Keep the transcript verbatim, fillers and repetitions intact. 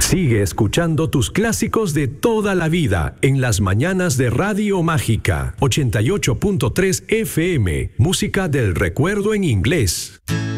Sigue escuchando tus clásicos de toda la vida en las mañanas de Radio Mágica ochenta y ocho punto tres F M, música del recuerdo en inglés.